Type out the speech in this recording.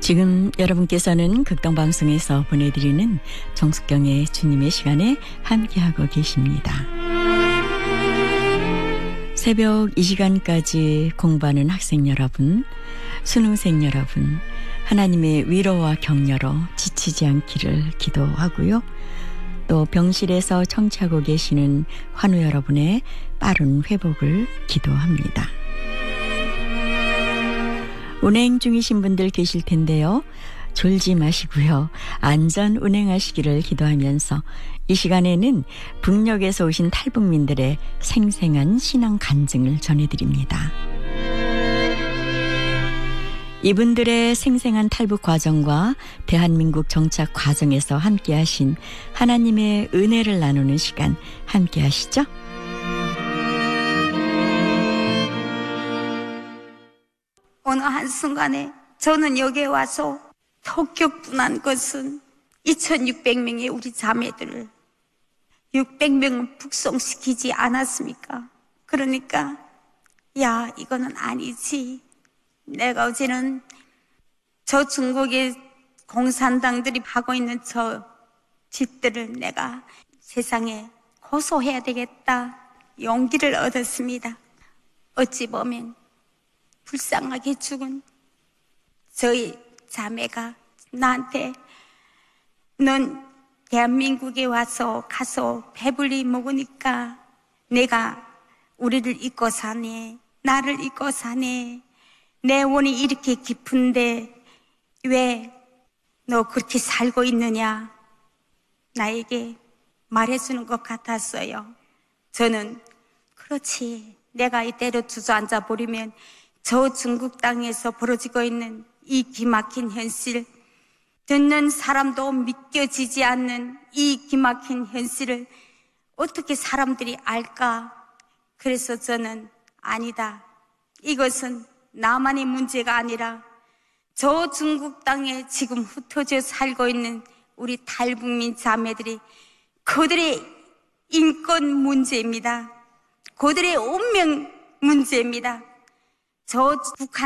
지금 여러분께서는 극동방송에서 보내드리는 정숙경의 주님의 시간에 함께하고 계십니다. 새벽 이 시간까지 공부하는 학생 여러분, 수능생 여러분, 하나님의 위로와 격려로 지치지 않기를 기도하고요. 또 병실에서 청취하고 계시는 환우 여러분의 빠른 회복을 기도합니다. 운행 중이신 분들 계실 텐데요. 졸지 마시고요. 안전 운행하시기를 기도하면서 이 시간에는 북녘에서 오신 탈북민들의 생생한 신앙 간증을 전해드립니다. 이분들의 생생한 탈북 과정과 대한민국 정착 과정에서 함께하신 하나님의 은혜를 나누는 시간 함께 하시죠. 어느 한순간에 저는 여기에 와서 더 격분한 것은 2600명의 우리 자매들을 600명은 북송시키지 않았습니까? 그러니까 야, 이거는 아니지. 내가 어제는 저 중국의 공산당들이 하고 있는 저 짓들을 내가 세상에 고소해야 되겠다 용기를 얻었습니다. 어찌 보면 불쌍하게 죽은 저희 자매가 나한테 넌 대한민국에 가서 배불리 먹으니까 내가 우리를 잊고 사네, 나를 잊고 사네, 내 원이 이렇게 깊은데 왜 너 그렇게 살고 있느냐 나에게 말해주는 것 같았어요. 저는 그렇지, 내가 이대로 주저앉아 버리면 저 중국 땅에서 벌어지고 있는 이 기막힌 현실, 듣는 사람도 믿겨지지 않는 이 기막힌 현실을 어떻게 사람들이 알까? 그래서 저는 아니다, 이것은 나만의 문제가 아니라 저 중국 땅에 지금 흩어져 살고 있는 우리 탈북민 자매들이 그들의 인권 문제입니다. 그들의 운명 문제입니다. 저 북한